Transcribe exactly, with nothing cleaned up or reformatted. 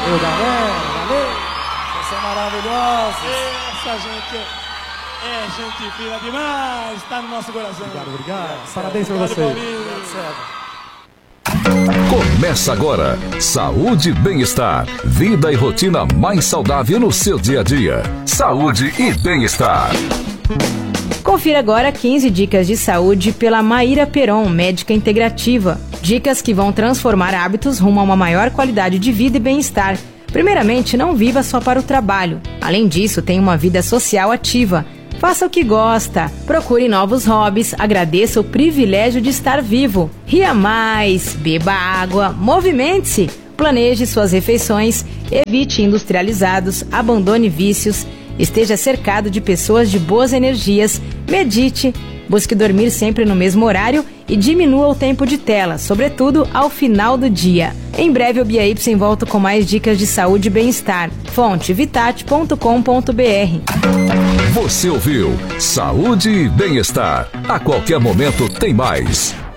Valeu, galera. Valeu. Vocês são maravilhosos. Essa gente é gente fina demais. Está no nosso coração. Obrigado, obrigado. Parabéns pra vocês. Obrigado, César. Começa agora, Saúde e Bem-Estar, vida e rotina mais saudável no seu dia a dia. Saúde e Bem-Estar. Confira agora quinze dicas de saúde pela Maíra Peron, médica integrativa. Dicas que vão transformar hábitos rumo a uma maior qualidade de vida e bem-estar. Primeiramente, não viva só para o trabalho. Além disso, tenha uma vida social ativa. Faça o que gosta, procure novos hobbies, agradeça o privilégio de estar vivo. Ria mais, beba água, movimente-se, planeje suas refeições, evite industrializados, abandone vícios, esteja cercado de pessoas de boas energias, medite, busque dormir sempre no mesmo horário e diminua o tempo de tela, sobretudo ao final do dia. Em breve o Bia Y volta com mais dicas de saúde e bem-estar. Fonte vitat ponto com ponto b r. Você ouviu Saúde e Bem-Estar. A qualquer momento tem mais.